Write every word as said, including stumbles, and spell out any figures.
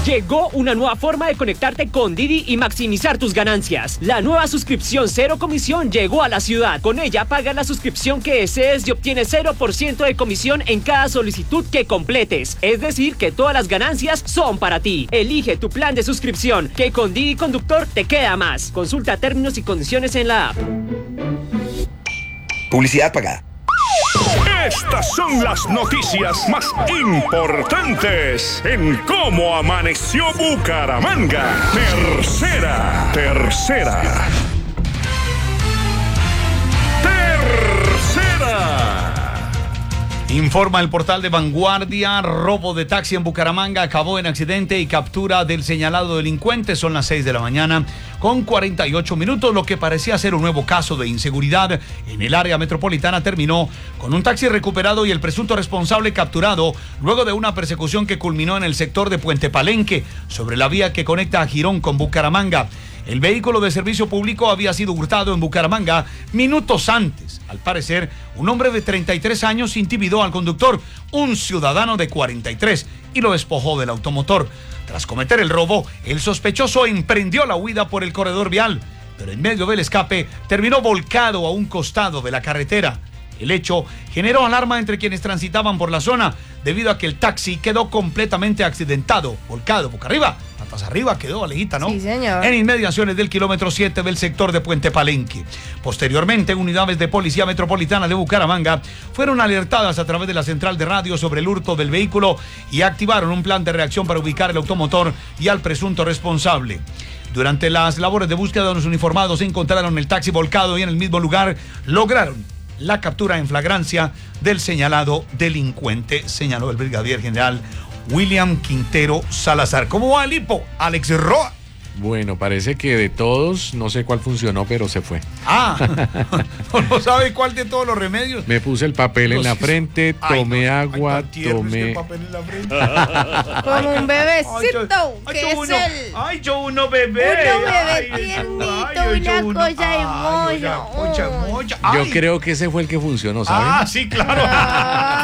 Llegó una nueva forma de conectarte con Didi y maximizar tus ganancias. La nueva suscripción cero comisión llegó a la ciudad. Con ella pagas la suscripción que desees y obtienes cero por ciento de comisión en cada solicitud que completes. Es decir, que todas las ganancias son para ti. Elige tu plan de suscripción, que con Didi Conductor te queda más. Consulta términos y condiciones en la app. Publicidad pagada. Estas son las noticias más importantes en cómo amaneció Bucaramanga. Tercera, tercera, tercera. Informa el portal de Vanguardia, robo de taxi en Bucaramanga acabó en accidente y captura del señalado delincuente. Son las seis de la mañana con cuarenta y ocho minutos. Lo que parecía ser un nuevo caso de inseguridad en el área metropolitana terminó con un taxi recuperado y el presunto responsable capturado luego de una persecución que culminó en el sector de Puente Palenque, sobre la vía que conecta a Girón con Bucaramanga. El vehículo de servicio público había sido hurtado en Bucaramanga minutos antes. Al parecer, un hombre de treinta y tres años intimidó al conductor, un ciudadano de cuarenta y tres, y lo despojó del automotor. Tras cometer el robo, el sospechoso emprendió la huida por el corredor vial, pero en medio del escape terminó volcado a un costado de la carretera. El hecho generó alarma entre quienes transitaban por la zona, debido a que el taxi quedó completamente accidentado, volcado boca arriba. Patas arriba quedó, Alejita, ¿no? Sí, señor. En inmediaciones del kilómetro siete del sector de Puente Palenque. Posteriormente, unidades de Policía Metropolitana de Bucaramanga fueron alertadas a través de la central de radio sobre el hurto del vehículo y activaron un plan de reacción para ubicar el automotor y al presunto responsable. Durante las labores de búsqueda, los uniformados encontraron el taxi volcado y en el mismo lugar lograron la captura en flagrancia del señalado delincuente, señaló el brigadier general William Quintero Salazar. ¿Cómo va el hipo, Alex Roa? Bueno, parece que de todos, no sé cuál funcionó, pero se fue. Ah, ¿no sabe cuál de todos los remedios? Me puse el papel en la frente, tomé agua, tomé... Como un bebecito, Ay, que yo es uno, el... ay, yo uno bebé. Uno bebé Ay, tiernito, ay, yo una uno, cosa ay, hermosa. una cosa hermosa. Yo Ay. creo que ese fue el que funcionó, ¿saben? Ah, sí, claro.